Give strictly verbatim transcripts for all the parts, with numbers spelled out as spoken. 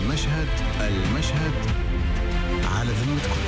المشهد المشهد على ذمتكم.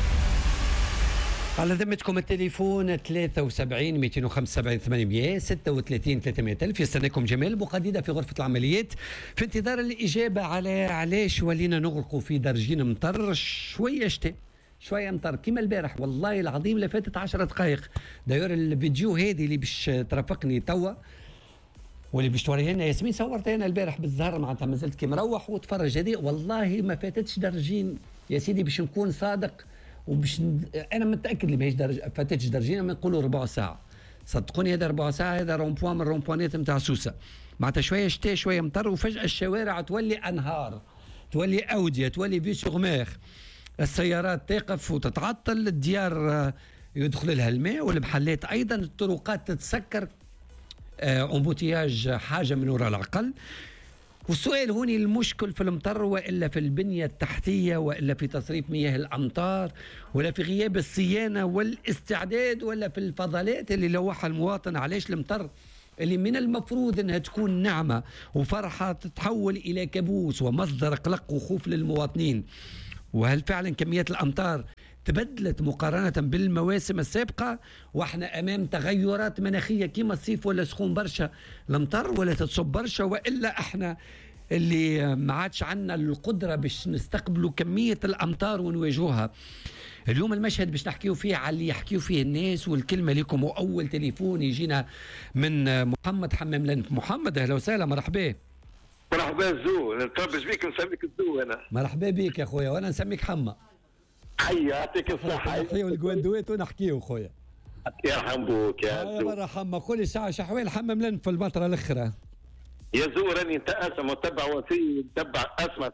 على ذمتكم التليفون ثلاثة وسبعين مئتين وخمسة وسبعين ثمانمئة ستة وثلاثين ثلاثمئة ألف. يستناكم جمال بقديدة في غرفة العمليات في انتظار الإجابة على علاش ولينا نغرقوا في درجين مطر. شوية شتاء شوية مطر كيما البارح، والله العظيم لفاتت عشرة دقائق. داير الفيديو هذه اللي باش ترافقني توا واللي باش توريها لنا ياسمين صورتها انا البارح بالزهر، معناتها ما زلت كي مروح وتفرج. هذه والله ما فاتتش درجين يا سيدي، باش نكون صادق وباش ن... انا متاكد اللي ماهيش درج... فاتتش درجين، ما نقولوا ربع ساعه. صدقوني هذا ربع ساعه، هذا رومبوان من الرومبوانات نتاع سوسه. معناتها شويه شتاء شويه مطر، وفجاه الشوارع تولي انهار، تولي اوديه، تولي في سوغ مير. السيارات تقف وتتعطل، الديار يدخل لها الماء، والمحلات ايضا، الطرقات تتسكر، امبوتياج حاجه من وراء العقل. والسؤال هوني، المشكل في المطر والا في البنيه التحتيه والا في تصريف مياه الامطار ولا في غياب الصيانه والاستعداد ولا في الفضلات اللي لوحها المواطن؟ علاش المطر اللي من المفروض انها تكون نعمه وفرحه تتحول الى كابوس ومصدر قلق وخوف للمواطنين؟ وهل فعلا كميات الامطار تبدلت مقارنة بالمواسم السابقة، واحنا امام تغيرات مناخية كيما الصيف، ولا سخون برشا المطر ولا تتصب برشا، والا احنا اللي ما عادش عندنا القدرة باش نستقبلوا كمية الامطار ونواجهوها؟ اليوم المشهد باش نحكيو فيه على اللي يحكيو فيه الناس، والكلمة لكم. واول تليفون يجينا من محمد حمام لنف. محمد اهلا وسهلا، مرحبا. مرحبا زو، نتربش بيك نسميك الزو. انا مرحبا بيك يا خويا، وانا نسميك حما. حي يعطيك الصحة. نحيو الجواندوات ونحكيو خويا. يرحم بوك يا زو. مرة حما، قول لي ساعة شحوال حمام لنف في المطرة الأخرى؟ يا زو راني نتأسى متبع وفي نتبع اسمع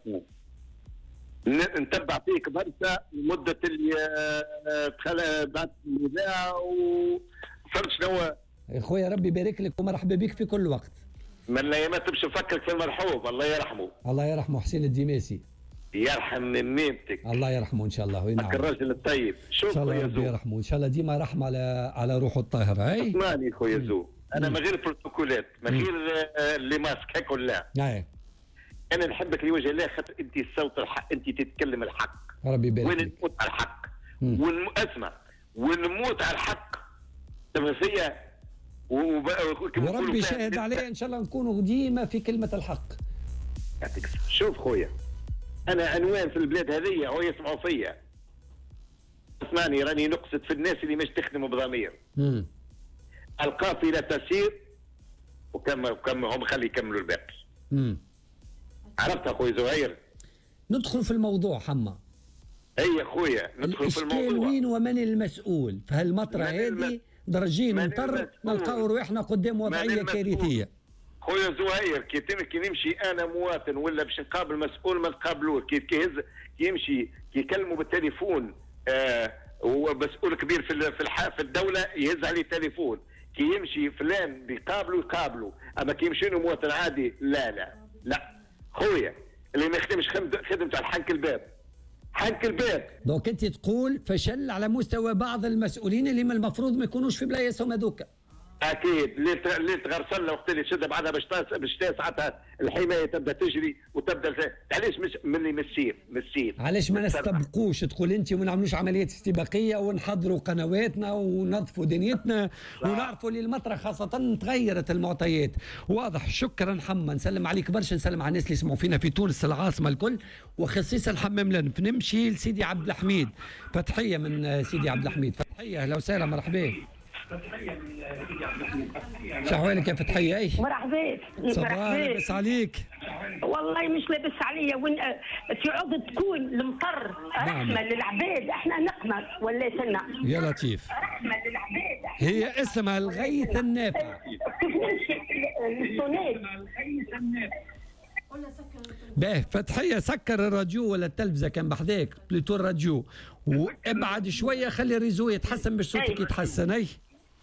نتبع فيك برشا مدة اللي دخل بعد الإذاعة وفهمت شنو. يا خويا ربي يبارك لك ومرحبا بك في كل وقت. من الايامات باش نفكرك في المرحوم، الله يرحمه. الله يرحمه حسين الدماسي. يرحم ميمتك. الله يرحمه ان شاء الله. نعم. الراجل الطيب. شوف ان شاء الله ربي يرحمه، ان شاء الله ديما رحمه على على روحه الطاهره. اي اسمعني خويا زو، انا من غير بروتوكولات، من غير اللي ماسك هيك ولا. اي انا نحبك لوجه الله، خاطر انت صوت الحق، انت تتكلم الحق. ربي يبارك وين لك. نموت على الحق. ون... اسمع، ونموت على الحق. تمثيل وب... وربي شاهد عليه ان شاء الله نكونوا ديما في كلمه الحق. يعطيك. شوف خويا، انا عنوان في البلاد هذه هو يسمعوا فيا. اسمعني، راني نقصد في الناس اللي مش تخدموا بضمير. امم القافله تسير وكم كم هم خلي يكملوا الباقي. امم عرفت اخوي زهير؟ ندخل في الموضوع حما. اي خويا ندخل في الموضوع. وين ومن المسؤول في هالمطره هذه؟ درجين مطر نلقاو روحنا قدام وضعيه كارثيه. خويا زهير، كي كي نمشي انا مواطن ولا باش نقابل مسؤول ما نقابلوش، كي كي يهز كي يمشي كي يكلموا بالتليفون آه هو مسؤول كبير في في في الدوله يهز عليه التليفون، كي يمشي فلان بيقابلوا يقابلوا، اما كي يمشي مواطن عادي لا لا لا. خويا اللي ما يخدمش خدمته على حنك الباب، حنك الباب. دونك انت تقول فشل على مستوى بعض المسؤولين اللي من المفروض ما يكونوش في بلايصهم هذوكا. اكيد. ليله غرسله وقت اللي شد بعدها باش باش ساعتها الحمايه تبدا تجري وتبدا. علاش مش ملي مسير مسير علاش ما نستبقوش تقول انت وما نعملوش عمليات استباقيه ونحضروا قنواتنا ونظفوا دنيتنا ونعرفوا اللي المطره خاصه تغيرت المعطيات. واضح. شكرا حما، نسلم عليك برشا، نسلم على الناس اللي يسمعوا فينا في تونس العاصمه الكل، وخصيصا حمام لنف. نمشي لسيدي عبد الحميد. فتحيه من سيدي عبد الحميد. فتحيه اهلا وسهلا، مرحبا. شحوالك يا فتحية؟ اي مرحبا. صباح لاباس عليك؟ والله مش لاباس عليا. وين تعود تكون المطر رحمة للعباد، احنا نقمر ولا سنة. يا لطيف. رحمة للعباد. هي اسمها الغيث النافع. كيف نمشي للصونات؟ باه فتحية سكر الراديو ولا التلفزة كان بحذاك، بليتو الراديو، وابعد شوية خلي الريزو يتحسن باش صوتك يتحسن. اي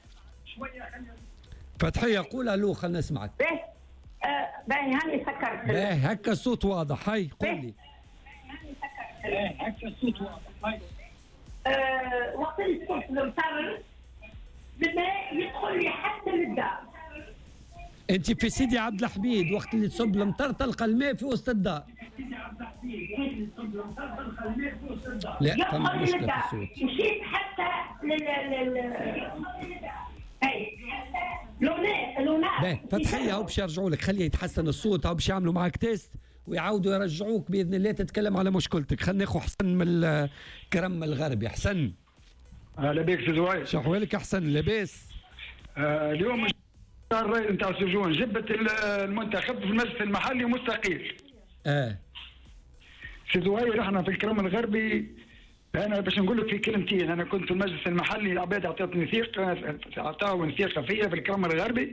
فتحية قول الو خلنا نسمعك. باهي باهي هاني سكرت. باهي هكا الصوت واضح. هاي قول لي. باهي هكا الصوت واضح. هاي وقت الصوت المطر بالماء يدخل لي حتى للدار. انت في سيدي عبد الحميد وقت اللي تصب المطر تلقى الماء في وسط الدار. لا فما مشكله في الصوت. مشيت حتى لل لل اي لونا لونا فتحيه او باش يرجعوا لك، خليه يتحسن الصوت او باش يعملوا معك تيست ويعاودوا يرجعوك باذن الله تتكلم على مشكلتك. خلينا ناخذ حسن من الكرم الغربي. حسن لاباس سي زواير؟ شو احوالك احسن؟ لاباس؟ آه اليوم الرئيس نتاع السجون جبت المنتخب في المجلس المحلي مستقيل. اه سي زواير احنا في الكرم الغربي، انا باش نقول لك في كلمتين، انا كنت في المجلس المحلي العباد اعطتني ثقه اعطاوني ثقه فيا في الكرم الغربي،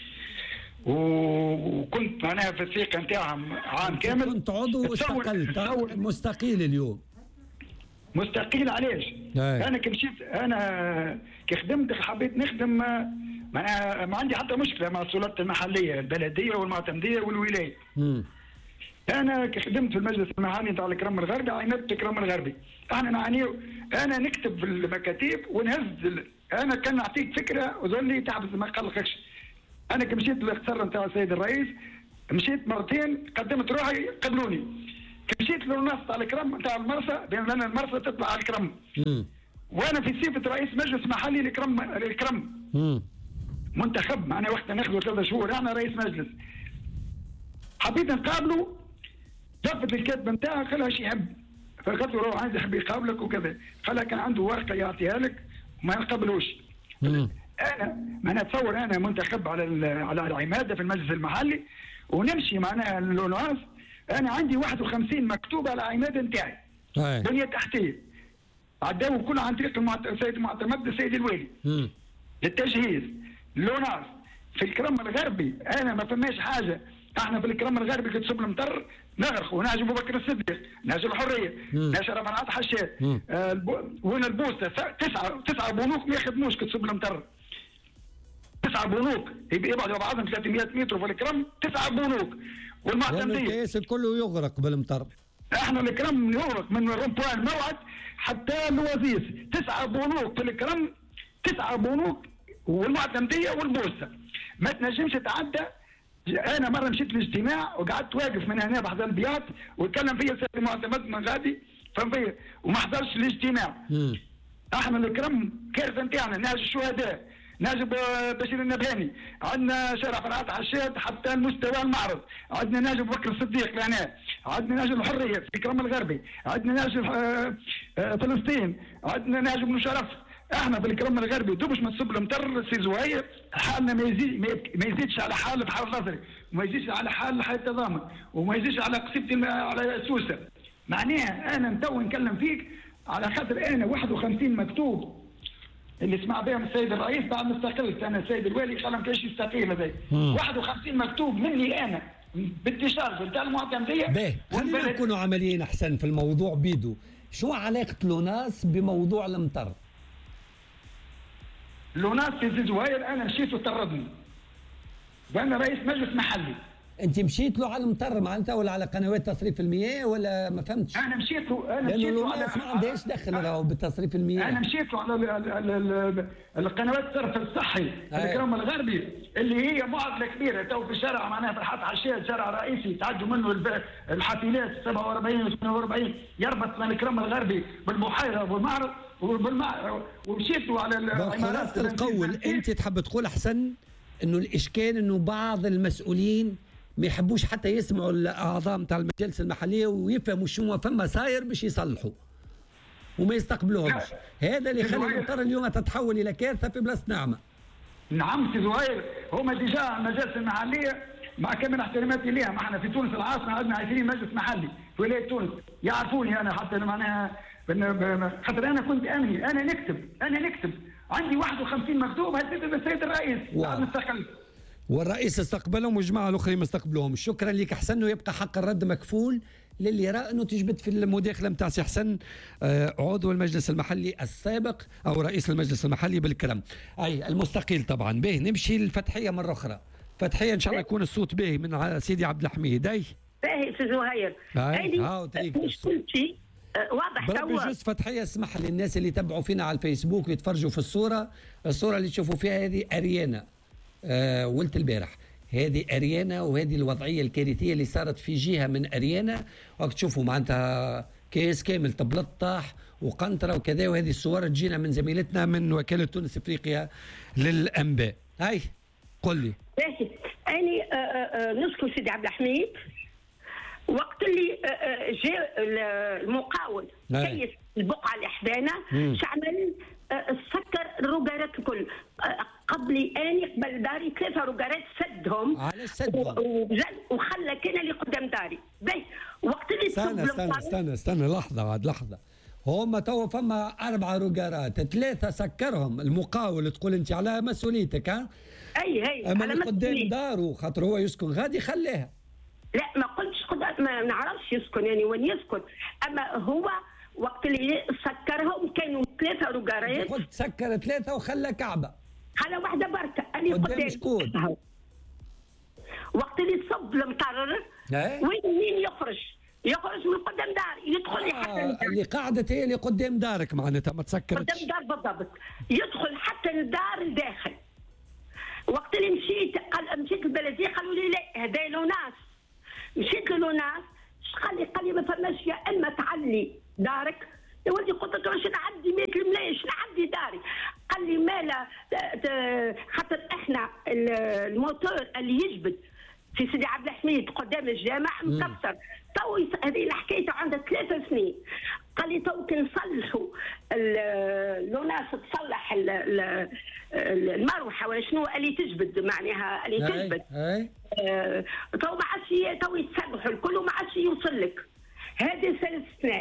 وكنت معناها في الثقه نتاعهم عام كامل. كنت عضو واستقلت مستقيل اليوم. مستقيل علاش؟ أي. انا كي مشيت انا كي خدمت حبيت نخدم، معناها ما عندي حتى مشكله مع السلطات المحليه البلديه والمعتمديه والولايه. امم انا كي خدمت في المجلس المحلي نتاع الكرم الغربي عينت الكرم الغربي، احنا نعانيو، انا نكتب في المكاتيب ونهز، انا كان نعطيك فكره وظلي تحبس ما قلقكش. انا كي مشيت للاختصار نتاع السيد الرئيس مشيت مرتين قدمت روحي قبلوني، كي مشيت للناس تاع الكرم نتاع المرسى لان المرسى تطلع على الكرم. امم وانا في صفه رئيس مجلس محلي للكرم الكرم. امم منتخب معنا وقتها ناخذ ثلاث شهور انا رئيس مجلس. حبيت نقابله، لفت الكاتبه نتاعها قالها شي يحب، فقلت له روح عندي يحب يقابلك وكذا، قالها كان عنده ورقه يعطيها لك وما نقبلوش. انا ما نتصور انا منتخب على على العماده في المجلس المحلي ونمشي معناها للوناس، انا عندي واحد وخمسين مكتوب على العماده نتاعي بنيه تحتيه عداو كله عن طريق المعت... السيد المعتمد السيد الوالي امم للتجهيز. لوناس في الكرم الغربي انا ما فماش حاجه، احنا في الكرم الغربي كتصب المطر نغرقوا، ناجي ابو بكر الصديق، ناجي الحريه، ناجي رفعت حشاد، آه البو... وين البوسته تسعه تسعه بنوك ما يخدموش كتصب المطر. تسعه بنوك يبعدوا بعضهم ثلاثمائة متر في الكرم، تسعه بنوك والمعتمديه الكيس كله يغرق بالمطر. احنا الكرم يغرق من رومبوان الموعد حتى الوزيس، تسعه بنوك في الكرم، تسعه بنوك والمعتمديه والبوسته ما تنجمش تعدى. انا مره مشيت لاجتماع وقعدت واقف من هنا بحضن البياض وتكلم فيا السيد المعتمد من غادي فهم فيا وما حضرش الاجتماع. احنا الكرم كارثه نتاعنا، ناجي الشهداء، ناجي بشير النبهاني، عندنا شارع فرعات حشاد حتى المستوى المعرض، عندنا ناجي ابو بكر الصديق لهنا، عندنا ناجي الحريه في الكرم الغربي، عندنا ناجي فلسطين، عندنا ناجي بن شرف. احنا في الكرم الغربي دوبش ما تصب المطر سي زهير حالنا ما يزيد ما يزيدش على حال بحر النظري، وما يزيدش على حال حي التضامن، وما يزيدش على قصيبتي على سوسه. معناها انا تو نكلم فيك على خاطر انا واحد وخمسين مكتوب اللي سمع بهم السيد الرئيس بعد ما استقلت، انا السيد الوالي قال ما كانش يستقيل هذا، واحد وخمسين مكتوب مني انا بالتشارج نتاع المعتمديه. باهي خلينا نكونوا عمليين احسن في الموضوع بيدو، شو علاقه لوناس بموضوع المطر؟ لوناس في زهير انا مشيت وطردني وانا رئيس مجلس محلي. انت مشيت له على المطر معناتها ولا على قنوات تصريف المياه ولا ما فهمتش؟ انا مشيت له انا مشيت له على ما عندهاش دخل راهو بتصريف المياه. انا مشيت له على القنوات الصرف الصحي الكرم الغربي اللي هي معضله كبيره تو في الشارع معناها فرحات عشاد شارع رئيسي تعدوا منه الحافلات سبعة وأربعين و ثمانية وأربعين يربط بين الكرم الغربي بالبحيره والمعرض وبالمع ومشيت له على العمارات. القول انت تحب تقول احسن انه الاشكال انه بعض المسؤولين ما يحبوش حتى يسمعوا الاعضاء نتاع المجالس المحليه ويفهموا شنو فما صاير باش يصلحوا وما يستقبلوهمش. هذا اللي يخلي المطر اليوم تتحول الى كارثه في بلاصه نعمه. نعم سي زهير، هما ديجا المجالس المحليه مع كامل احتراماتي ليها، ما احنا في تونس العاصمه عندنا عشرين مجلس محلي في ولايه تونس يعرفوني انا حتى معناها خاطر انا كنت امني، انا نكتب انا نكتب عندي واحد وخمسين مكتوب هديت السيد الرئيس بعد ما استقلت. والرئيس استقبلهم والجماعه الاخرين ما استقبلوهم. شكرا لك حسن، ويبقى حق الرد مكفول للي يرى انه تجبد في المداخله نتاع سي حسن عضو المجلس المحلي السابق او رئيس المجلس المحلي بالكرم اي المستقيل طبعا. به نمشي للفتحيه مره اخرى. فتحيه ان شاء الله يكون الصوت باهي من سيدي عبد الحميد. اي باهي سي زهير هاي مشكلتي واضح توا جوز فتحيه. اسمح للناس اللي يتبعوا فينا على الفيسبوك ويتفرجوا في الصوره، الصوره اللي تشوفوا فيها هذه اريانا آه ولت البارح، هذه اريانا، وهذه الوضعيه الكارثيه اللي صارت في جهه من اريانا، وقت تشوفوا معناتها كيس كامل طبلت طاح وقنطره وكذا. وهذه الصور تجينا من زميلتنا من وكاله تونس افريقيا للانباء. هاي قل لي. ماشي، اني نشكر سيدي عبد الحميد وقت اللي جاء المقاول كيس البقعه اللي حدانا شعمل سكر الروجارات الكل. قبلي اني قبل داري ثلاثه روجارات سدهم على سدهم وخلى كان اللي قدام داري. باهي وقت اللي استنى استنى استنى استنى لحظه بعد لحظه. هما تو فما اربعه روجارات، ثلاثه سكرهم المقاول، تقول انت على مسؤوليتك ها؟ اي اي اما اللي قدام داره خاطر هو يسكن غادي خليها. لا ما قلتش قد... ما نعرفش يسكن يعني وين يسكن، اما هو وقت اللي سكرهم كانوا ثلاثه روجارات. قلت سكر ثلاثه وخلى كعبه، خلى واحده بركه اللي قدام شكون؟ وقت اللي تصب المطر وين مين يخرج؟ يخرج من قدام دار يدخل آه حتى الدار. اللي قاعدة هي اللي قدام دارك معناتها ما تسكرتش قدام دار بالضبط، يدخل حتى الدار الداخل. وقت اللي مشيت قال مشيت البلديه قالوا لي لا هذا لوناس. مشيت للوناس قال لي قال لي ما فماش يا اما تعلي دارك يا ولدي. قلت له واش نعدي مئة الملايش نعدي داري. قال لي مالا خاطر احنا الموتور اللي يجبد في سيدي عبد الحميد قدام الجامع مكسر. تو هذه الحكايه عندها ثلاث سنين. قال لي تو كي نصلحوا لوناس تصلح المروحه ولا شنو اللي تجبد معناها اللي تجبد. آه تو ما عادش تو يتسبحوا الكل وما عادش يوصل لك. هذه ثلاث سنين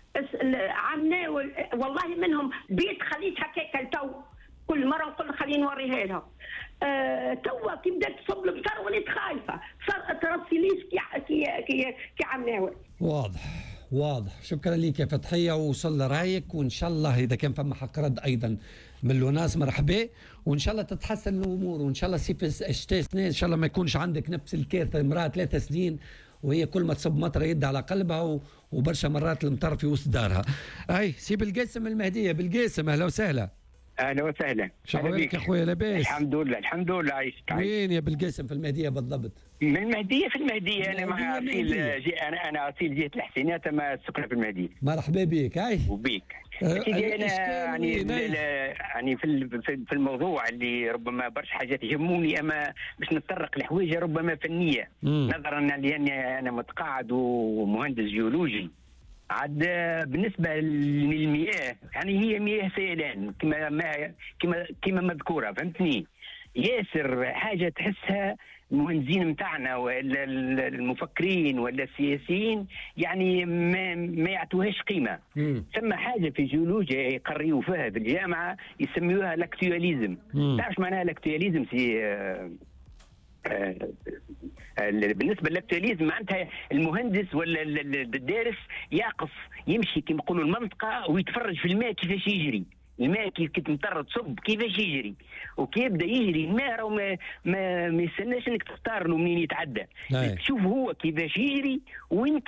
عمنا والله منهم بيت خليت هكاك تو كل مره نقول خليني نوريها لها. آه توا كي بدات تصب المطر وليت خايفه صارت راسي ليش كي كي كي, كي عمناول. واضح واضح. شكرا لك يا فتحيه ووصل رايك، وان شاء الله اذا كان فما حق رد ايضا من لوناس مرحبا، وان شاء الله تتحسن الامور، وان شاء الله صيف الشتاء سنين ان شاء الله ما يكونش عندك نفس الكارثه. امراه ثلاث سنين وهي كل ما تصب مطره يد على قلبها وبرشا مرات المطر في وسط دارها. اي سي بالقاسم المهديه. بالقاسم اهلا وسهلا. اهلا وسهلا. شحوالك يا خويا لاباس؟ الحمد لله الحمد لله عايش. وين يا بالقاسم في المهديه بالضبط؟ من المهديه في المهديه. انا مع اصيل انا انا اصيل جهه الحسينات اما سكنه في المهديه. مرحبا بك. هاي وبيك. سيدي انا يعني يعني في في الموضوع اللي ربما برشا حاجات يهموني، اما باش نتطرق لحوايج ربما فنيه مم. نظرا لاني انا متقاعد ومهندس جيولوجي. عاد بالنسبه للمياه يعني هي مياه سيلان كما ما كما كما مذكوره فهمتني. ياسر حاجه تحسها المهندسين نتاعنا ولا المفكرين ولا السياسيين يعني ما ما يعطوهاش قيمه. ثم حاجه في جيولوجيا يقريوا فيها في الجامعه يسميوها الاكتواليزم. تعرف معناها الاكتواليزم؟ سي آه آه بالنسبه للاكتواليزم معناتها المهندس ولا الدارس يقف يمشي كما يقولوا المنطقه ويتفرج في الماء كيفاش يجري. الماء كي تمطر تصب كيفاش يجري، وكي يبدا يجري الماء راهو ما ما, ما يستناش انك تختار له منين يتعدى. تشوف هو كيفاش يجري وانت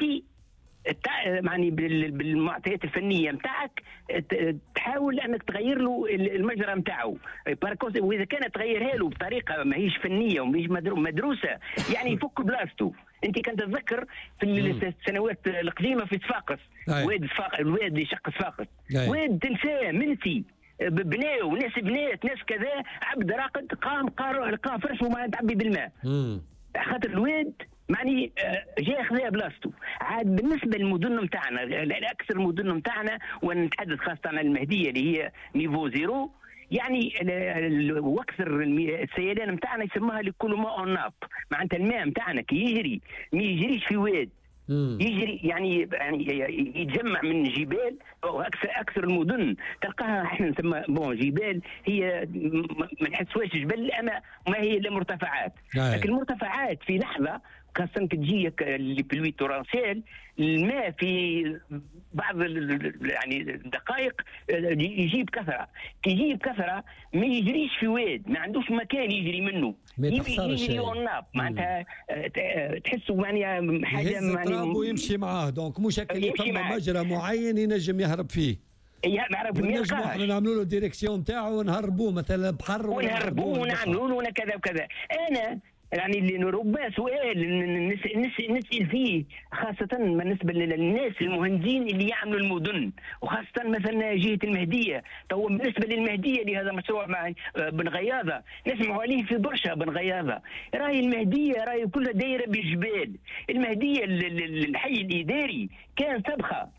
يعني بالمعطيات الفنيه نتاعك تحاول انك تغير له المجرى نتاعو. واذا كانت تغيرها له بطريقه ماهيش فنيه وماهيش مدروسه يعني يفك بلاصتو. انت كنت تتذكر في السنوات القديمه في صفاقس، واد صفاقس الواد اللي شق صفاقس، واد تنساه منسي بناو ناس بنات ناس كذا عبد راقد قام لقى فرش وما تعبي بالماء خاطر الواد معني جاي خذا بلاصتو. عاد بالنسبه للمدن نتاعنا اكثر المدن نتاعنا ونتحدث خاصه عن المهديه اللي هي نيفو زيرو يعني واكثر السيلان نتاعنا يسموها لكل ماء ناب. معناتها الماء نتاعنا كي يجري ما يجريش في واد، يجري يعني يعني يتجمع من جبال. اكثر اكثر المدن تلقاها احنا نسمى بون جبال، هي ما نحسوهاش جبل اما ما هي الا مرتفعات. لكن المرتفعات في لحظه خاصة تجيك اللي بلوي تورانسيل الماء في بعض يعني الدقائق يجيب كثرة. كي يجيب كثرة ما يجريش في واد، ما عندوش مكان يجري منه، يجري والناب. معناتها تحسوا يعني حاجة يهز التراب ويمشي معاه. دونك مش هكا ثم مجرى معين ينجم يهرب فيه. ونجموا احنا نعملوا له الديريكسيون نتاعو ونهربوه مثلا بحر ونهربوه ونعملوا له كذا وكذا. انا يعني اللي ربما سؤال نسأل فيه خاصة بالنسبة للناس المهندسين اللي يعملوا المدن، وخاصة مثلا جهة المهدية. تو بالنسبة للمهدية لهذا مشروع مع بن غياضة نسمعوا عليه في برشا. بن غياضة راهي المهدية راهي كلها دايرة بالجبال. المهدية الحي الإداري كان سبخة،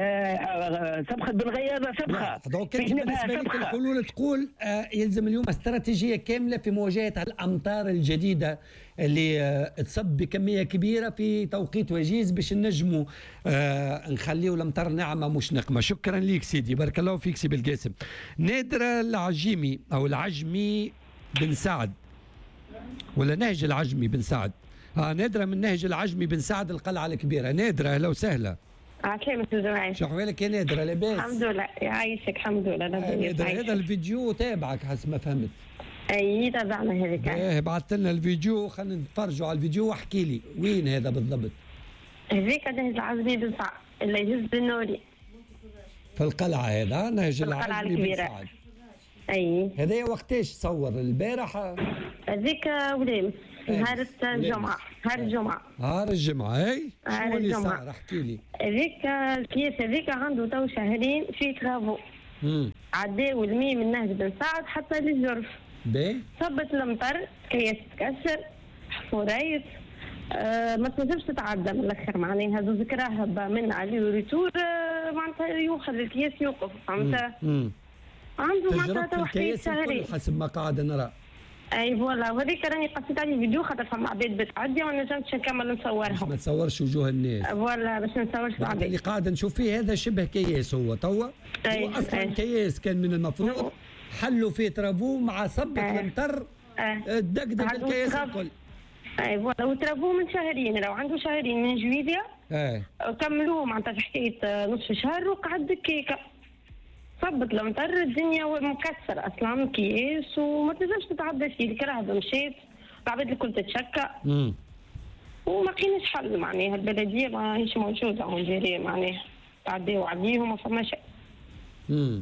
آه سبخة بن غياضة سبخة. دونك انت بالنسبه لك الحلول تقول آه يلزم اليوم استراتيجيه كامله في مواجهه الامطار الجديده اللي آه تصب بكميه كبيره في توقيت وجيز باش نجموا آه نخليوا الامطار ناعمه مش نقمه. شكرا ليك سيدي، بارك الله فيك سي بالقاسم. نادره العجيمي او العجمي بن سعد ولا نهج العجمي بن سعد؟ اه نادره من نهج العجمي بن سعد القلعه الكبيره. نادره اهلا وسهلا. عسلامة الجماعة. شو احوالك يا نادرة؟ لاباس؟ الحمد لله يعيشك. الحمد لله. نادرة هذا الفيديو تابعك حسب ما فهمت. اي تابعنا هذيك. ايه بعثت لنا الفيديو، خلينا نتفرجوا على الفيديو واحكي لي وين هذا بالضبط؟ هذيك نهج العزمي بن سعد اللي يجوز بالنوري. في القلعة هذا نهج العزمي بن سعد. اي. هذايا وقتاش صور؟ البارحة؟ هذيك ولامس. نهار الجمعة. نهار الجمعة. نهار الجمعة اي؟ نهار الجمعة. صار؟ احكي لي. هذيك الكياس هذيك عنده تو شهرين في ترافو. امم. عداو الميم من نهج بن سعد حتى للجرف. باهي. صبت المطر، كياس تكسر، حفوريت، آه ما تنجمش تتعدى من الاخر معناها زوز كراهب من عليه وريتور آه معناتها يوخذ الكياس يوقف فهمت؟ امم. عنده معناتها تو حكاية شهرين. حسب ما قاعد نرى. اي فوالا، وهذيك راني قصيت عليه فيديو خاطر فما عباد بتعدي وما نجمتش نكمل نصورهم. باش ما تصورش وجوه الناس. فوالا باش نصورش العباد. اللي قاعد نشوف فيه هذا شبه كياس هو توا. أي. هو اصلا أي. كياس كان من المفروض حلوا فيه ترافو مع صبة المطر دقدق الكياس الكل. اي فوالا، وترافو من شهرين، لو عنده شهرين من جويليا. اي. كملوه معناتها في حكايه نصف شهر وقعد دكيكه. صبت المطر الدنيا مكسر اصلا كياس وما تنجمش تتعدى فيه، الكراهب مشيت العباد الكل تتشكى. امم. وما كاينش حل معناها البلديه ماهيش موجوده اون معناها تعديو عليهم ما فما شيء. امم.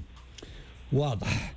واضح.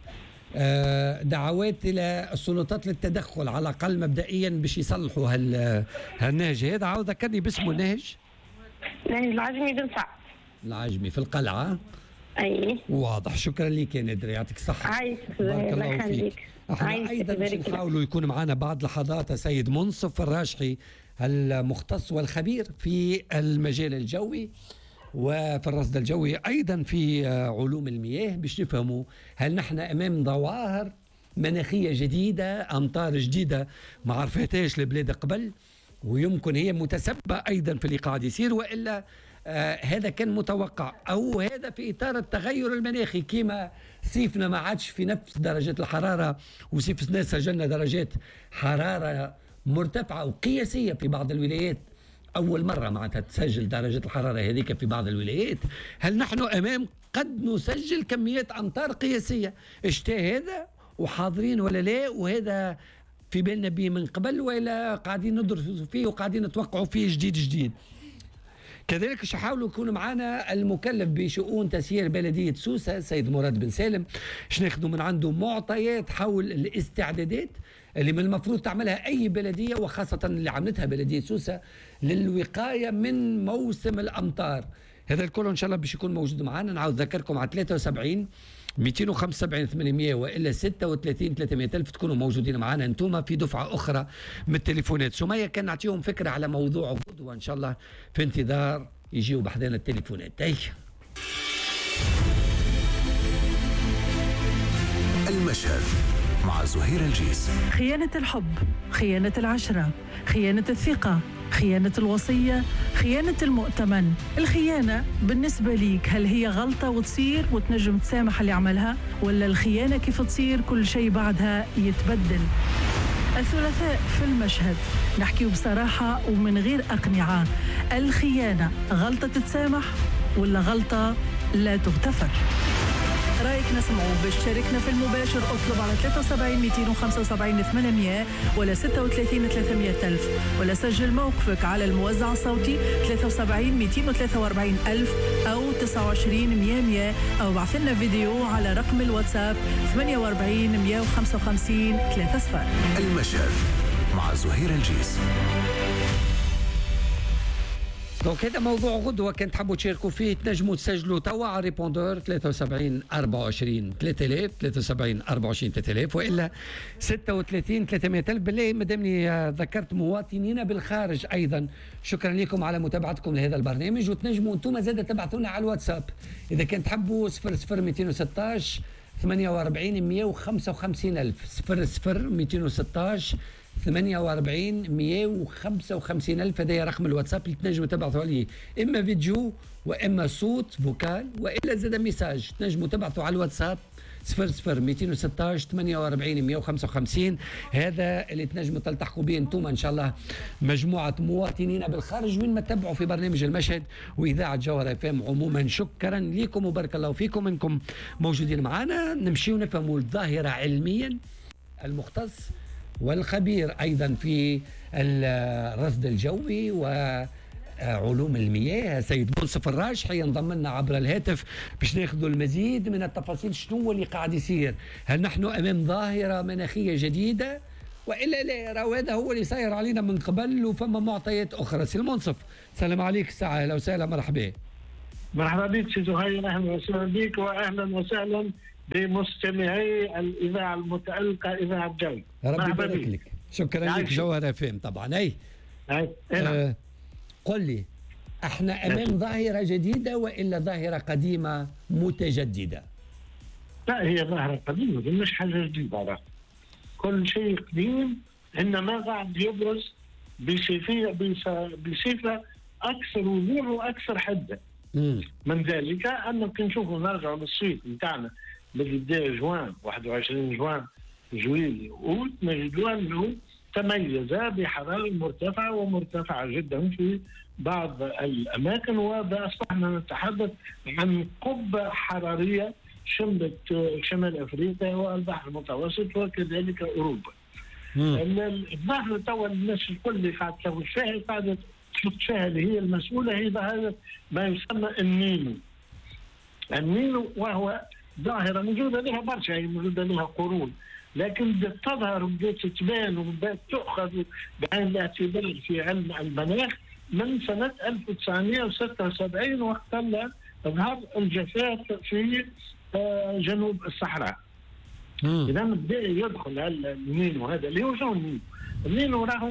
آه دعوات الى السلطات للتدخل على الاقل مبدئيا باش يصلحوا هال هالنهج هذا. عاود ذكرني باسمه النهج. نهج العجمي بن سعد. العجمي في القلعه. اي. واضح. شكرا لك يا نادرة، يعطيك الصحة. عايشك. بارك الله فيك. احنا ايضا باش نحاولوا يكون معنا بعض لحظات سيد منصف الراشحي المختص والخبير في المجال الجوي وفي الرصد الجوي ايضا في علوم المياه باش نفهموا هل نحن امام ظواهر مناخية جديدة، امطار جديدة ما عرفتهاش البلاد قبل ويمكن هي متسببة ايضا في اللي قاعد يصير، والا آه هذا كان متوقع او هذا في اطار التغير المناخي. كيما صيفنا ما عادش في نفس درجات الحراره وصيفنا سجلنا درجات حراره مرتفعه وقياسيه في بعض الولايات، اول مره معناتها تسجل درجه الحراره هذيك في بعض الولايات. هل نحن امام قد نسجل كميات امطار قياسيه؟ الشتاء هذا وحاضرين ولا لا؟ وهذا في بالنا به من قبل ولا قاعدين ندرسوا فيه وقاعدين نتوقعوا فيه جديد جديد؟ كذلك باش يحاولوا يكون معنا المكلف بشؤون تسيير بلديه سوسه السيد مراد بن سالم، باش ناخذوا من عنده معطيات حول الاستعدادات اللي من المفروض تعملها اي بلديه وخاصه اللي عملتها بلديه سوسه للوقايه من موسم الامطار. هذا الكل ان شاء الله باش يكون موجود معنا. نعاود نذكركم على ثلاثة وسبعين مئتين وخمسة وسبعين ثمانمئة والا ستة وثلاثين ثلاثمئة ألف تكونوا موجودين معنا انتم في دفعه اخرى من التليفونات. سميه كان نعطيهم فكره على موضوع غدوه ان شاء الله في انتظار يجيوا بحذنا التليفونات. اي المشهد مع زهير الجيس. خيانة الحب، خيانة العشرة، خيانة الثقة، خيانة الوصية، خيانة المؤتمن. الخيانة بالنسبة ليك هل هي غلطة وتصير وتنجم تسامح اللي عملها، ولا الخيانة كيف تصير كل شيء بعدها يتبدل؟ الثلاثاء في المشهد نحكي بصراحة ومن غير أقنعة، الخيانة غلطة تتسامح ولا غلطة لا تغتفر؟ رايك نسمعوا. باش تشاركنا في المباشر اطلب على ثلاثة وسبعين مئتين وخمسة وسبعين ثمانمئة ولا ستة وثلاثين ثلاثمئة ألف، ولا سجل موقفك على الموزع الصوتي ثلاثة وسبعين مئتين وثلاثة وأربعين ألف أو تسعة وعشرين مئة مئة، أو بعث لنا فيديو على رقم الواتساب ثمانية وأربعين مئة وخمسة وخمسين ثلاثة صفر. المشهد مع زهير الجيس. دونك هذا موضوع غدوه كنت تحبوا تشاركوا فيه، تنجموا تسجلوا توا على ريبوندور ثلاثة وسبعين أربعة وعشرين ثلاثة آلاف ثلاثة وسبعين أربعة وعشرين ثلاثة آلاف والا ستة وثلاثين ثلاثمائة ألف. بالله مادامني ذكرت مواطنين بالخارج ايضا، شكرا لكم على متابعتكم لهذا البرنامج، وتنجموا انتم زاد تبعثونا على الواتساب اذا كان تحبوا صفر صفر مئتين وستة عشر ثمانية وأربعين مئة وخمسة وخمسين ألف صفر صفر مئتين وستة عشر ثمانية وأربعين مئة وخمسة وخمسين ألف. هذا رقم الواتساب اللي تنجموا تبعثوا عليه اما فيديو واما صوت فوكال والا زاد ميساج. تنجموا تبعثوا على الواتساب صفر صفر مئتين وستة عشر ثمانية وأربعين مئة وخمسة وخمسين. هذا اللي تنجموا تلتحقوا به انتم ان شاء الله مجموعه مواطنين بالخارج وين ما تتبعوا في برنامج المشهد واذاعه جوهر اف ام عموما. شكرا لكم وبارك الله فيكم انكم موجودين معنا. نمشيو نفهموا الظاهره علميا. المختص والخبير أيضا في الرصد الجوي وعلوم المياه سيد منصف الراجحي ينضم لنا عبر الهاتف باش ناخذ المزيد من التفاصيل. شنو اللي قاعد يصير؟ هل نحن أمام ظاهرة مناخية جديدة وإلا لا؟ راهو هذا هو اللي صاير علينا من قبل وفما معطيات أخرى. سي المنصف سلام عليك الساعة. أهلا وسهلا مرحبا. مرحبا بك سي زهير، أهلا وسهلا بك وأهلا وسهلا بمستمعي الإذاعة المتألقة إذاعة الجو. ربي يبارك لك. شكرا لك جوهر فهم طبعا. أي أي آه قل لي احنا أمام نعم. ظاهرة جديدة وإلا ظاهرة قديمة متجددة؟ لا هي ظاهرة قديمة مش حاجة جديدة. كل شيء قديم إنما قاعد يبرز بصفة بصفة أكثر وضوح وأكثر حدة. مم. من ذلك أنه كنشوفوا نرجعوا للصيف نتاعنا بدا جوان واحد وعشرين جوان جويلي أوت نجدوا أنه تميز بحرارة مرتفعة ومرتفعة جدا في بعض الأماكن، وأصبحنا نتحدث عن قبة حرارية شملت شمال أفريقيا والبحر المتوسط وكذلك أوروبا. الظاهرة توا الناس الكل اللي قاعدة تشوف فيها قاعدة تشوف فيها اللي هي المسؤولة هي هذا ما يسمى النينو. النينو وهو ظاهرة موجودة لها برشا، هي موجودة لها قرون، لكن بدأت تظهر وبدأت تبان وبدأت تؤخذ بعين الاعتبار في علم المناخ من سنة ألف وتسعمئة وستة وسبعين وقت اللي ظهر الجفاف في جنوب الصحراء. إذا بدأ يدخل النينو هذا اللي هو شو النينو؟ النينو راهو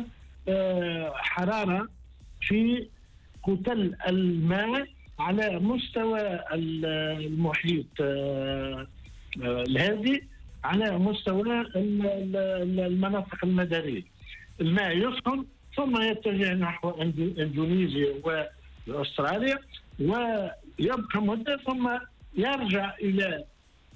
حرارة في كتل الماء على مستوى المحيط الهادي على مستوى المناطق المدارية. الماء يسخن ثم يتجه نحو اندونيسيا واستراليا ويبقى مدة ثم يرجع إلى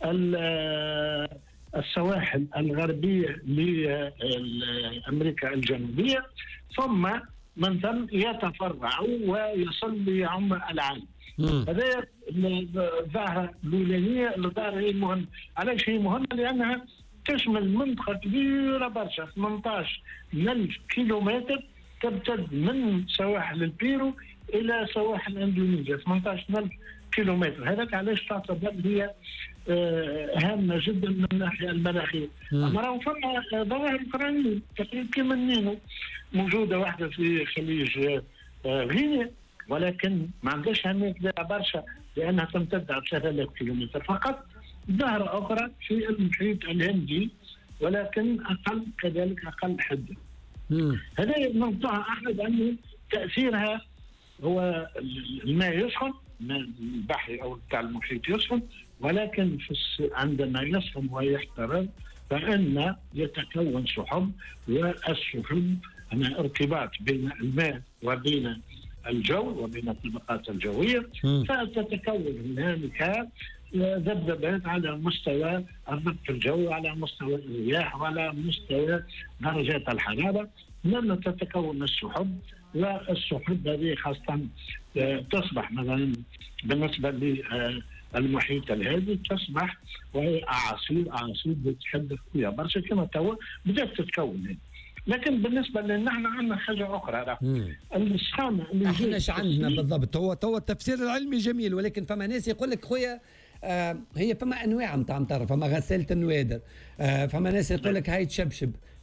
السواحل الغربية لأمريكا الجنوبية ثم من ثم يتفرع ويصل لعم العالم. هذا الظاهرة الأولانية الظاهرة هي مهمة. علاش هي مهمة؟ لأنها تشمل منطقة كبيرة برشا ثمانية عشر ألف كيلومتر تمتد من سواحل البيرو إلى سواحل إندونيسيا ثمانية عشر ألف كيلومتر. هذاك علاش تعتبر هي هامة جدا من الناحية المناخية. أما راهو فما ظواهر أخرى تقريبا كما النينو موجودة واحدة في خليج غينيا ولكن ما عندهاش أهمية برشا لأنها تمتد على ثلاثة آلاف كيلومتر فقط. ظاهرة أخرى في المحيط الهندي ولكن أقل كذلك أقل حدة. هذه المنطقة أحمد أنه تأثيرها هو الماء يسخن، البحر أو بتاع المحيط يسخن، ولكن في عندما يسخن ويحترق فإن يتكون سحب، والسحب أنا ارتباط بين الماء وبين الجو وبين الطبقات الجوية فتتكون هنالك ذبذبات على مستوى الضغط الجوي وعلى مستوى الرياح وعلى مستوى درجات الحرارة. لما تتكون السحب والسحب هذه خاصة تصبح مثلا بالنسبة للمحيط الهادي تصبح وهي أعاصير أعاصير بتحدث فيها برشا كما توا بدأت تتكون هنا. لكن بالنسبه لنا احنا عندنا حاجه اخرى السخانه اللي احنا ايش عندنا بالضبط؟ هو هو التفسير العلمي جميل ولكن فما ناس يقول لك خويا آه هي فما انواع نتاع مطر، فما غساله النوادر، آه فما ناس يقول لك هاي تشبشب،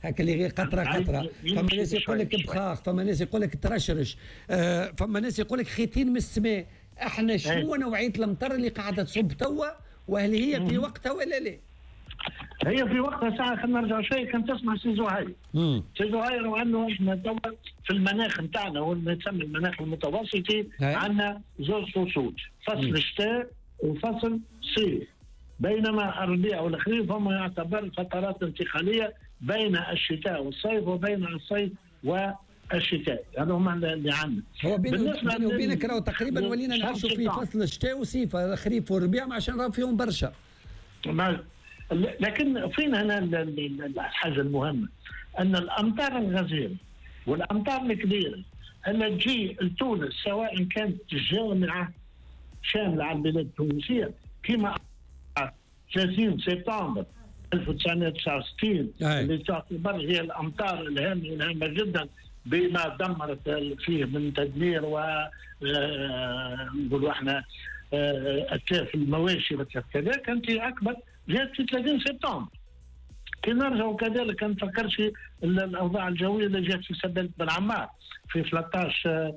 هكا اللي غير قطره قطره. فما ناس يقول لك بخاخ، فما ناس يقول لك ترشرش، آه فما ناس يقول لك خيطين من السماء. احنا شنو نوعيه الامطار اللي قاعده تصب توا، وهل هي في وقتها ولا لا؟ هي في وقتها ساعه. خلينا نرجع شويه، كان تسمع سي زهير. سي زهير وانه احنا توا في المناخ نتاعنا، هو اللي يسمى المناخ المتوسطي، عندنا زوج فصول، فصل الشتاء وفصل صيف. بينما الربيع والخريف هم يعتبر فترات انتقاليه بين الشتاء والصيف وبين الصيف والشتاء. هذا هم اللي عندنا. هو بيني وبينك راهو تقريبا ولينا نعيشوا في فصل الشتاء وصيف، الخريف والربيع عشان راهو فيهم برشا. لكن فين هنا الحاجه المهمه؟ ان الامطار الغزيره والامطار الكبيره اللي تجي لتونس سواء كانت جامعه شامله على البلاد التونسيه كما ثلاثين سبتمبر ألف وتسعمائة وتسعة وستين اللي تعتبر هي الامطار الهامه الهامه جدا بما دمرت فيه من تدمير و نقولوا احنا اتلاف المواشي وكذا، كانت اكبر جات في ثلاثين سبتمبر. كي نرجعوا كذلك ما نفكرش الاوضاع الجويه اللي جات في سبل بن عمار في ثلاثة عشر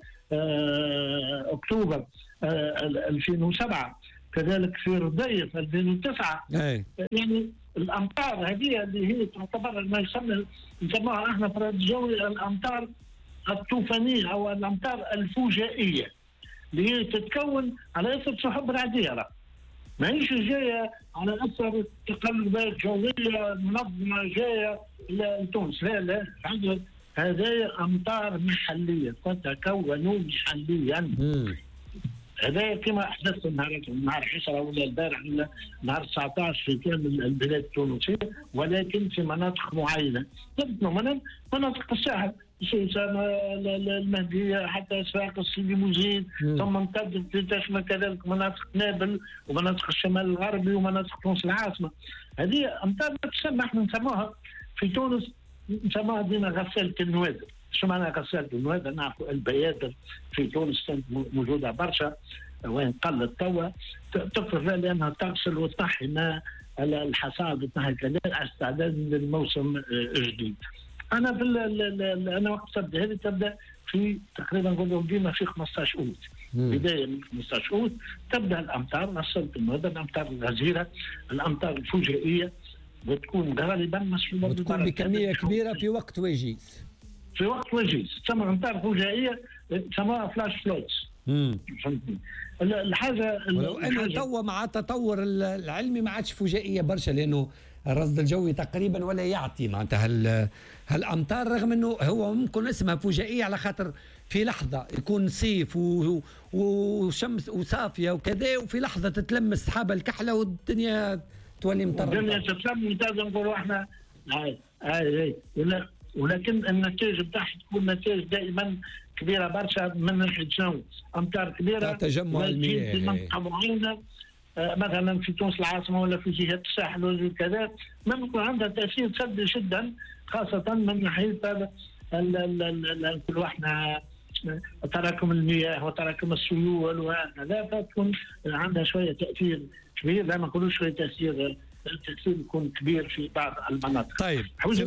اكتوبر ألفين وسبعة، كذلك في رديف ألفين وتسعة. أي. يعني الامطار هذه اللي هي تعتبر ما يسمى نسموها احنا في الرد الجوي الامطار الطوفانيه او الامطار الفجائيه اللي هي تتكون على اثر سحب رعديه، ماهيش جايه على اثر تقلبات جويه منظمه جايه لتونس. لا لا، هذه امطار محليه تتكون محليا. هذا كما حدث نهار نهار عشرة ولا البارح ولا نهار تسعة عشر في كامل البلاد التونسيه، ولكن في مناطق معينه. مناطق مناطق الساحل، المهديه حتى اسفاق السيدي موزين، ثم امتدت تشمل كذلك مناطق نابل ومناطق الشمال الغربي ومناطق تونس العاصمه. هذه امطار تسمى احنا نسموها في تونس نسموها دينا غساله النوادر. شو معنى غسالة النوادر؟ نعرفوا البيادر في تونس كانت موجودة برشا وين قلت توا، تفرض لأنها تغسل وتنحي ماء الحصاد وتنحي كذا على استعداد للموسم الجديد. أنا في أنا وقت تبدأ هذه تبدأ في تقريبا نقولوا ديما في خمسطاش أوت، بداية من خمسطاش أوت تبدأ الأمطار، غسالة النوادر، الأمطار الغزيرة، الأمطار الفجائية، وتكون غالبا مسؤولة وتكون بكمية كبيرة في وقت وجيز. في وقت وجيز تسمى امطار فجائيه تسمى فلاش فلوتس. الحاجه ولو انه توا مع التطور العلمي ما عادش فجائيه برشا، لانه الرصد الجوي تقريبا ولا يعطي معناتها هالامطار، رغم انه هو ممكن اسمها فجائيه على خاطر في لحظه يكون صيف وشمس وصافيه وكذا، وفي لحظه تتلم السحابه الكحله والدنيا تولي مطر. الدنيا تتلم، لازم نقولوا احنا هاي هاي ولا ولكن النتائج بتاعها تكون نتائج دائما كبيره برشا من ناحيه شنو؟ امطار كبيره تجمع المياه في منطقه معينه، آه مثلا في تونس العاصمه ولا في جهه الساحل ولا كذا، ممكن عندها تاثير سلبي جدا، خاصه من ناحيه هذا نقولوا احنا تراكم المياه وتراكم السيول وهذا، فتكون عندها شويه تاثير كبير، لا ما نقولوش شويه تاثير التأثير يكون كبير في بعض المناطق. طيب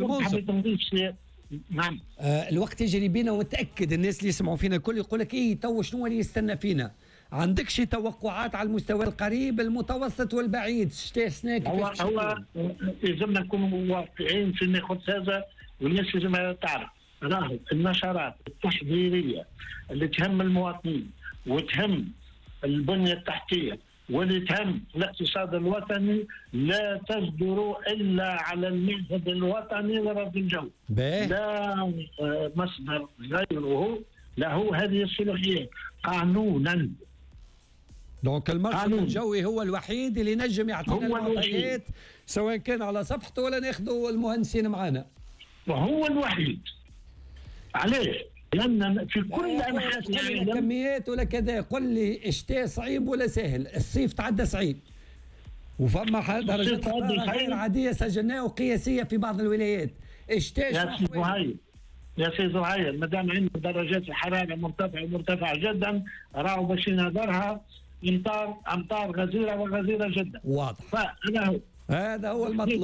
نعم. آه الوقت يجري بينا، ومتأكد الناس اللي يسمعوا فينا الكل يقول لك ايه تو شنو اللي يستنى فينا؟ عندك شي توقعات على المستوى القريب المتوسط والبعيد؟ شتاء سنة هو هو لازمنا نكونوا واقعيين في النقطة هذا، والناس لازم تعرف راهو النشرات التحذيرية اللي تهم المواطنين وتهم البنية التحتية واللي تهم الاقتصاد الوطني لا تصدر الا على المعهد الوطني لرصد الجو. لا مصدر غيره له هذه الصلاحيات قانونا. دونك المرصد الجوي هو الوحيد اللي نجم يعطينا المعطيات سواء كان على صفحته ولا ناخذوا المهندسين معنا. وهو الوحيد. علاش؟ لأن في كل أنحاء العالم كميات ولا كذا. قل لي الشتاء صعيب ولا سهل؟ الصيف تعدى صعيب، وفما درجات حرارة غير عادية سجلناها وقياسية في بعض الولايات. الشتاء يا سي زهير يا سي زهير ما دام عندنا درجات الحرارة مرتفعة مرتفعة جدا، راهو باش ينهضرها امطار امطار غزيرة وغزيرة جدا. واضح. فهذا هو هذا هو المطلوب.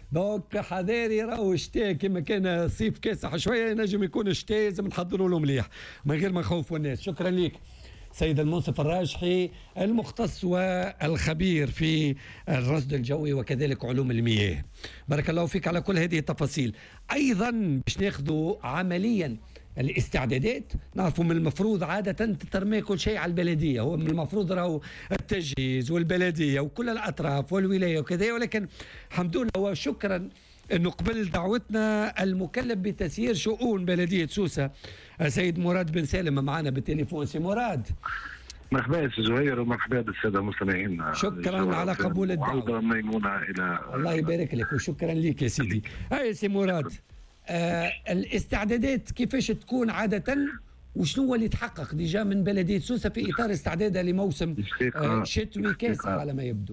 دونك حذاري راهو شتاء كما كان صيف كاسح شويه ينجم يكون شتاء لازم نحضروا له مليح من غير ما نخوفوا الناس. شكرا لك سيد المنصف الراجحي المختص والخبير في الرصد الجوي وكذلك علوم المياه. بارك الله فيك على كل هذه التفاصيل. ايضا باش ناخذوا عمليا الاستعدادات، نعرفوا من المفروض عادة تترمي كل شيء على البلدية، هو من المفروض راهو التجهيز والبلدية وكل الأطراف والولاية وكذا، ولكن الحمد لله وشكرا أنه قبل دعوتنا المكلف بتسيير شؤون بلدية سوسة سيد مراد بن سالم معنا بالتليفون. سي مراد مرحبا يا سي زهير ومرحبا بالساده المستمعين. شكرا على قبول الدعوه. ميمونه الى الله يبارك لك وشكرا لك يا سيدي. هاي سي مراد، آه الاستعدادات كيفاش تكون عاده وشنو هو اللي تحقق ديجا من بلديه سوسه في اطار استعدادها لموسم آه شتوي كاسح على ما يبدو؟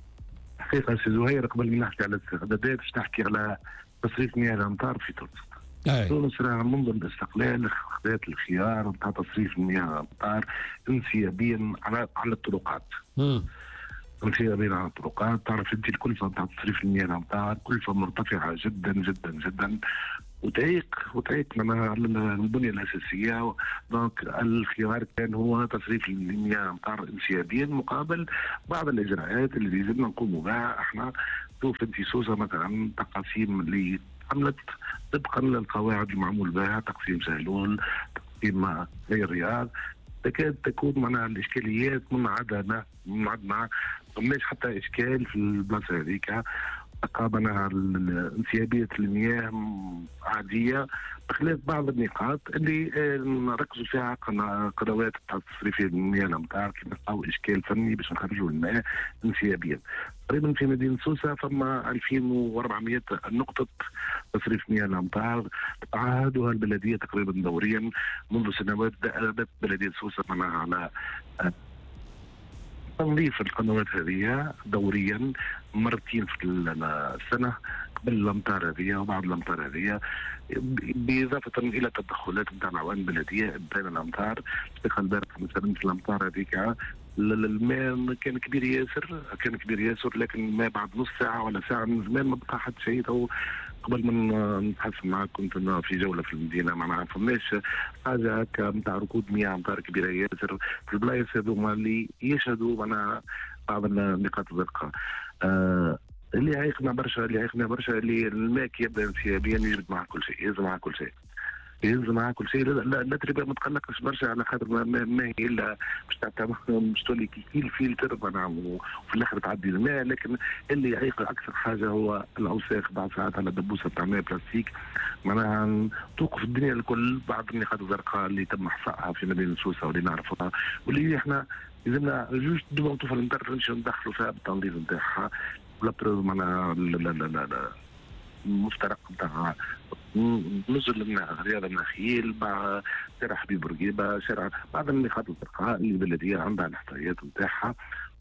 حقيقه سي زهير قبل ما نحكي على الاستعدادات باش نحكي على تصريف مياه الامطار في تونس. تونس راه منذ الاستقلال خذت الخيار نتاع تصريف مياه الامطار انسيابيا على على الطرقات. انسيابيا على الطرقات، تعرف انت الكلفه نتاع تصريف المياه الامطار كلفه مرتفعه جدا جدا جدا وتعيق وتعيق لنا البنيه الاساسيه. دونك الخيار كان هو تصريف المياه الامطار انسيابيا مقابل بعض الاجراءات اللي لازمنا نقوموا بها احنا. شوف انت سوسه مثلا تقاسيم اللي عملت طبقا للقواعد المعمول بها، تقسيم سهلون، تقسيم غير الرياض، تكاد تكون معناها الاشكاليات منعدمه منعدمه، فماش حتى اشكال في البلاصه هذيك. تقابلنا انسيابيه المياه عاديه بخلاف بعض النقاط اللي نركزوا فيها قنوات تصريف المياه الامطار كي نلقاو اشكال فني باش نخرجوا الماء انسيابيا. تقريبا في مدينه سوسه فما ألفين وأربعمائة نقطه تصريف مياه الامطار تعهدها البلديه تقريبا دوريا منذ سنوات. بدات بلديه سوسه معناها على تنظيف القنوات هذه دوريا مرتين في السنه قبل الامطار هذه وبعد الامطار هذه، باضافه الى التدخلات نتاع العوان البلديه بين الامطار. تلقى البارح مثلا في الامطار هذيك الماء كان كبير ياسر كان كبير ياسر لكن الماء بعد نص ساعه ولا ساعه من زمان ما بقى حتى شيء. تو قبل ما نتحدث معك كنت في جوله في المدينه ما فماش حاجه هكا نتاع ركود مياه امطار كبيره ياسر في البلايص هذوما اللي يشهدوا معنا بعض النقاط الزرقاء. آه اللي عيقنا برشا اللي عيقنا برشا اللي الماء كي يبدا انسيابيا يجبد معاه كل شيء، يهز معاه كل شيء يهز معاه كل شيء. لا لا تبقى ما تقلقش برشا على خاطر ما, ما هي الا باش تعتمد باش تولي كيل فلتر وفي الاخر تعدي الماء. لكن اللي يعيق اكثر حاجه هو الاوساخ بعد ساعات على دبوسه تاع ماء بلاستيك معناها توقف الدنيا الكل. بعض النقاط الزرقاء اللي تم احصائها في مدينه سوسه واللي نعرفوها واللي احنا لازمنا جوج دو طوفه نمطر نمشيو ندخلوا فيها بالتنظيف نتاعها ولا معناها المفترق نتاع نزل الماء رياض النخيل مع شارع حبيب بورقيبه شارع بعض النقاط الزرقاء اللي البلديه عندها الاحتياطات نتاعها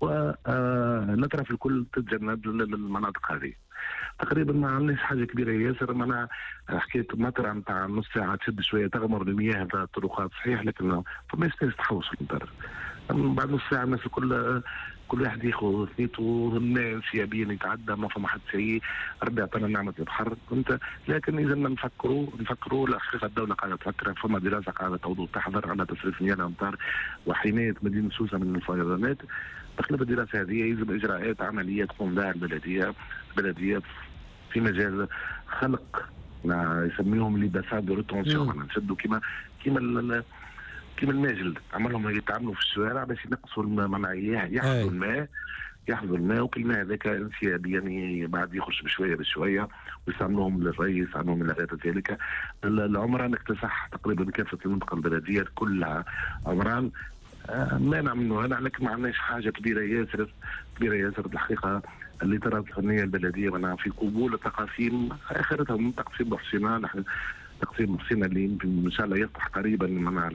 ونترى الكل تتجنب للمناطق هذه. تقريبا ما عندناش حاجه كبيره ياسر. معناها حكايه مطر نتاع نص ساعه تشد شويه تغمر المياه هذا الطرقات صحيح لكن فماش ناس تحوس في المطر. بعد نص ساعه الناس الكل كل واحد ياخذ ثنيته الماء انسيابيا يتعدى ما فما حد شيء. ربي عطانا نعمه البحر كنت لكن اذا نفكروا نفكروا الحقيقه الدوله قاعده تفكر. فما دراسه قاعده توضح تحضر على تصريف مياه الامطار وحمايه مدينه سوسه من الفيضانات. تقلب الدراسه هذه يجب اجراءات عمليه تقوم بها البلديه البلديه في مجال خلق ما يسميهم لي باساد دو ريتونسيون نشدوا كيما كيما كيما الماجل عملهم يتعاملوا في الشوارع باش ينقصوا الماء معناها يحفظوا الماء يحفظوا الماء وكل الماء هذاك انسيابيا يعني بعد يخرج بشويه بشويه ويستعملوهم للري يستعملوهم لغايه ذلك. العمران اكتسح تقريبا كافه المنطقه البلديه كلها عمران مانع منه هذا لكن ما عندناش حاجه كبيره ياسر كبيره ياسر الحقيقه. اللي ترى الفنيه البلديه معناها في قبول التقاسيم اخرتها من تقسيم بحسينه نحن تقسيم بحسينه اللي يمكن ان شاء الله يفتح قريبا مع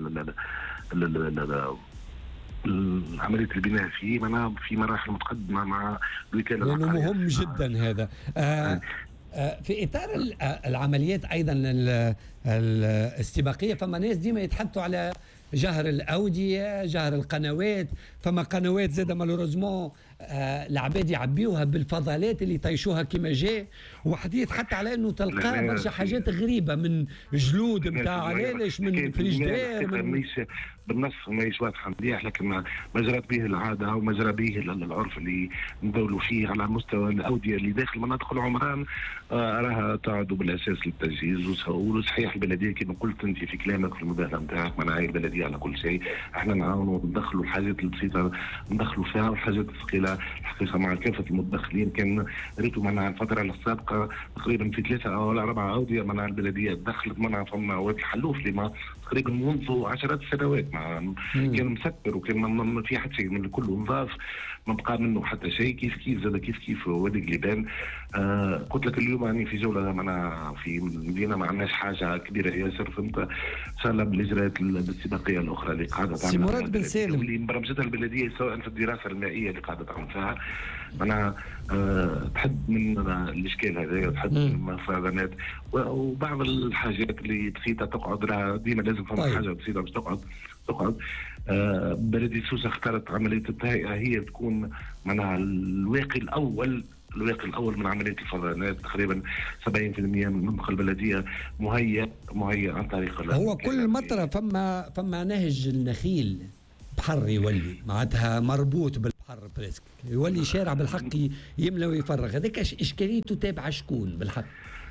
عمليه البناء فيه معناها في مراحل متقدمه مع الوكاله لانه مهم جدا هذا. آه آه في اطار العمليات ايضا الاستباقيه فما ناس ديما يتحدثوا على جهر الاوديه، جهر القنوات، فما قنوات زاد مالوريزمون آه العباد يعبيوها بالفضلات اللي طيشوها كما جاء، وحديث حتى على انه تلقى برشا حاجات غريبه من جلود نتاع علاش من فريجدير بالنص ماهيش واضحه مليح، لكن ما جرت به العاده وما جرى به العرف اللي ندولوا فيه على مستوى الاوديه اللي داخل مناطق العمران آه راها تعد بالاساس للتجهيز. وصحيح البلديه كما قلت انت في كلامك في المداخله نتاعك، معناها البلديه على كل شيء، احنا نعاونوا ندخلوا الحاجات البسيطه ندخلوا فيها، والحاجات الثقيله الحقيقه مع كافه المتدخلين. كان ريتوا معناها الفتره السابقه تقريبا في ثلاثه او اربعه اوديه معناها البلديه دخلت معناها فما واد الحلوف اللي ما تقريبا منذ عشرات السنوات ما كان مسكر وكان ما في حتى شيء من كله نظاف، ما بقى منه حتى شيء. كيف كيف زاد كيف كيف وادي قليبان. آه قلت لك اليوم يعني في جوله معنا في المدينه ما عندناش حاجه كبيره ياسر، فهمت ان شاء الله بالاجراءات الاستباقيه الاخرى اللي قاعده تعمل سي مراد بن سالم اللي مبرمجتها البلديه سواء في الدراسه المائيه اللي قاعده تعمل فيها، معناها آه تحد من الاشكال هذا، تحد من الفيضانات وبعض الحاجات اللي بسيطه تقعد راه ديما لازم فما طيب. حاجه بسيطه باش تقعد تقعد آه بلديه سوسه اختارت عمليه التهيئه هي تكون معناها الواقي الاول الواقي الاول من عمليه الفيضانات. تقريبا سبعين بالمئة من منطقه البلديه مهيئ مهيئ عن طريق هو كل مطره فما فما نهج النخيل بحر يولي معناتها مربوط بالبحر بريسك، يولي شارع بالحق يملى ويفرغ. هذاك اشكاليته تابعه شكون بالحق؟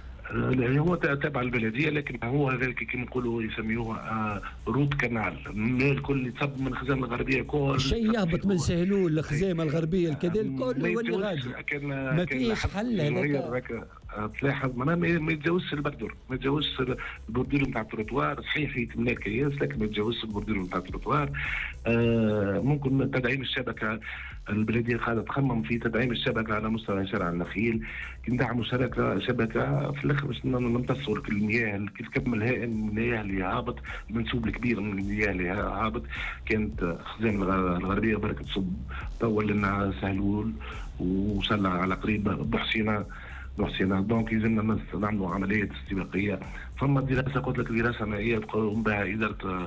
هو تابع البلديه، لكن هو هذاك كما نقولوا يسميوه آه روت كانال، الكل يتصب من الخزامه الغربيه كل شيء يهبط من سهلول الخزامه الغربيه الكذا الكل يولي غادي، ما فيش حل هذاك. تلاحظ معناها ما يتجاوزش البردور، ما يتجاوزش البردور نتاع التروتوار، صحيح يتملى الكياس لكن ما يتجاوزش البردور نتاع التروتوار. آه ممكن تدعيم الشبكه، البلديه قاعده تخمم في تدعيم الشبكه على مستوى شارع النخيل، ندعموا شبكه شبكه في الاخر باش نمتصوا المياه كيف كم الهائل من المياه اللي هابط، المنسوب الكبير من المياه اللي هابط كانت خزام الغربيه برك تصب طول لنا سهلول وصلنا على قريب بحسينه بحسينه. دونك يلزمنا نعملوا عمليه استباقيه. فما دراسه قلت لك دراسه مائيه تقوم بها اداره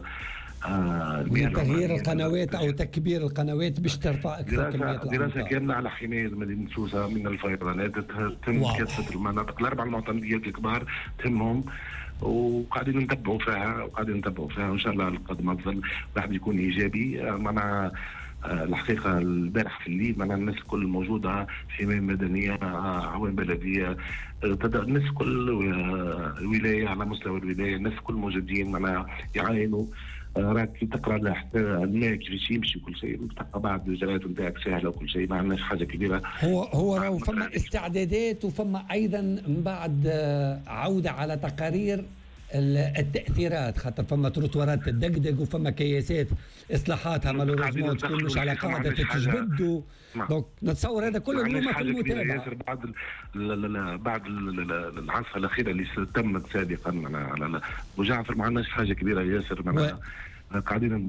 آه تغيير القنوات او تكبير القنوات باش ترفع اكثر كميه الامطار. دراسه كامله على حمايه مدينه سوسه من الفيضانات، تم كافه المناطق الاربع المعتمديات الكبار تهمهم وقاعدين نتبعوا فيها وقاعدين نتبعوا فيها وان شاء الله القادم افضل واحد يكون ايجابي. مع الحقيقه البارح في الليل معنا الناس الكل الموجوده حمايه مدنيه عوام بلديه الناس كل ولايه على مستوى الولايه الناس كل موجودين معنا يعاينوا. راك تقرا حتى الماء كيفاش يمشي وكل شيء تبقى بعض الاجراءات نتاعك سهله وكل شيء، ما عندناش حاجه كبيره. هو هو راهو فما استعدادات وفما ايضا من بعد عوده على تقارير التاثيرات، خاطر فما تروتوارات تدقدق وفما كياسات اصلاحاتها مالوريزمون تكون مش على قاعده تتجبد. دونك نتصور هذا كله اليوم في المتابعه بعد بعد العاصفه الاخيره اللي تمت سابقا على ابو جعفر ما عندناش حاجه كبيره ياسر معنا قاعدين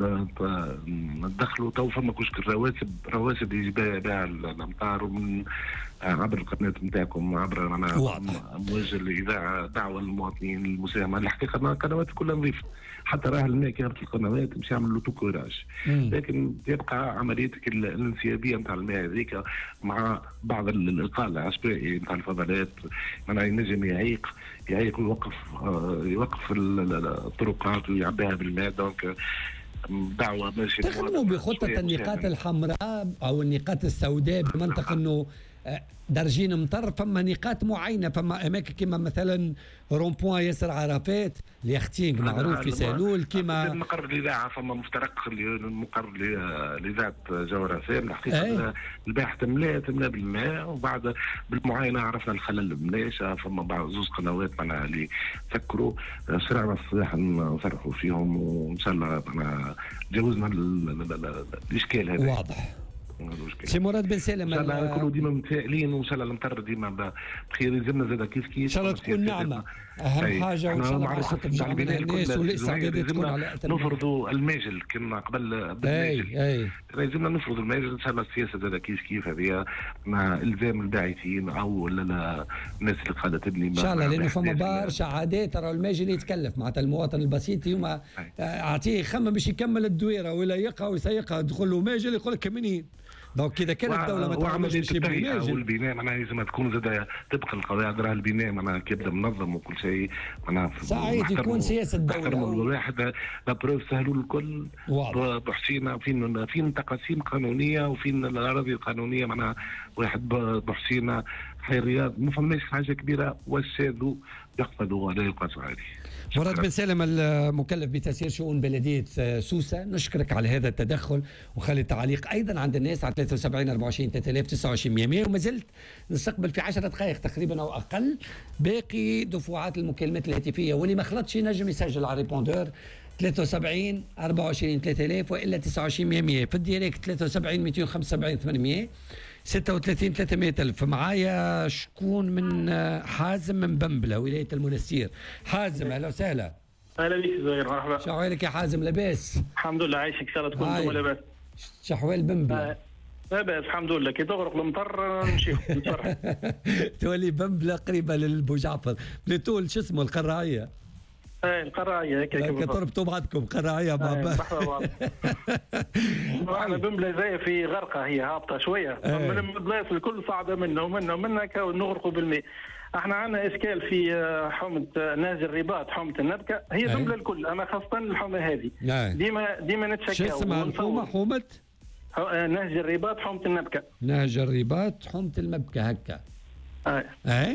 ندخلوا تو فما كشك رواسب رواسب يجي بها الامطار ومن عبر القناه نتاعكم عبر معنا امواج الاذاعه دعوه للمواطنين المساهمه. الحقيقه القنوات كلها نظيفه حتى راه الماء كي يهبط القنوات باش يعمل له توكوراج، لكن يبقى عمليتك الانسيابيه نتاع الماء هذيك مع بعض الالقاء العشوائي نتاع الفضلات معناها ينجم يعيق يعيق ويوقف يوقف الطرقات ويعبيها بالماء. دونك دعوه ماشي تخدموا بخطه النقاط الحمراء او النقاط السوداء بمنطق انه درجين مطر فما نقاط معينه، فما اماكن كما مثلا رومبوان ياسر عرفات اليختينغ معروف في سالول كما مقر الاذاعه فما مفترق المقر لاذاعه جوهره فام. الحقيقه البارح تملا تملا بالماء وبعد بالمعاينه عرفنا الخلل بلاش فما بعض زوج قنوات معناها اللي فكروا شرعنا الصباح نصرحوا فيهم وان شاء الله تجاوزنا الاشكال هذا. واضح سي مراد بن سالم ان شاء الله نكونوا ديما متفائلين وان شاء الله المطر ديما بخير يلزمنا زاد كيف كيف ان شاء الله تكون نعمه اهم حاجه وان شاء الله عرفت ترجع بين الناس والاستعدادات تكون على نفرضوا الماجل كنا قبل بالماجل اي لازمنا نفرضوا الماجل ان شاء الله السياسه زاد كيف كيف هذه مع الزام الباعثين او ولا الناس اللي قاعده تبني ان شاء الله لانه فما برشا عادات ترى الماجل يتكلف معناتها المواطن البسيط يوم اعطيه يخمم باش يكمل الدويره ولا يقع ويسيقها تدخل له ماجل يقول لك كمني دونك كذا كانت الدوله ما تعملش باش يبني ماجل والبناء معناها لازم تكون زاد طبق القواعد راه البناء معناها كيبدا منظم وكل شيء معناها ساعات يكون سياسه الدوله الواحد لابروف سهلوا الكل بحسينا فين فين تقاسيم قانونيه وفين الاراضي القانونيه معناها واحد بحسينا حي الرياض ما فماش حاجه كبيره والشاذ يقفزوا ولا يقاسوا عليه. مراد بن سالم المكلف بتسيير شؤون بلديه سوسه، نشكرك على هذا التدخل وخلي التعليق ايضا عند الناس على ثلاثة وسبعين أربعة وعشرين ثلاثة آلاف وتسعة وعشرين مئة وما زلت نستقبل في عشرة دقائق تقريبا او اقل باقي دفعات المكالمات الهاتفيه، واللي ما خلطش ينجم يسجل على ريبوندور ثلاثة وسبعين أربعة وعشرين ثلاثة آلاف والا تسعة وعشرين مئة في الديريكت ثلاثة وسبعين مئتين وخمسة وسبعين ثمانمئة ستة وثلاثين ثلاثمئة ألف. معايا شكون من حازم من بمبلة ولاية المنستير. حازم اهلا وسهلا. اهلا بك زهير مرحبا. شو احوالك يا حازم لاباس؟ الحمد لله عايشك ان شاء الله تكون لاباس. شو احوال بمبلة؟ لاباس الحمد لله كي تغرق المطر نمشيو نتفرح. تولي بمبلة قريبة للبو جعفر بليتول شو اسمه القراعية. ايه القراعية هيك هيك تربطوا بعضكم قراعية مع بعض. احنا بمبلة زي في غرقة هي هابطة شوية من البلايص الكل صعدة منه ومنه ومنه نغرقوا بالماء. احنا عندنا اشكال في حومه نهج الرباط حومه النبكه هي جمله الكل اما خاصه الحومه هذه ديما ديما نتشكاو. شو اسمها الحومه؟ حومه نهج الرباط حومه النبكه. نهج الرباط حومه المبكه هكا. اي اي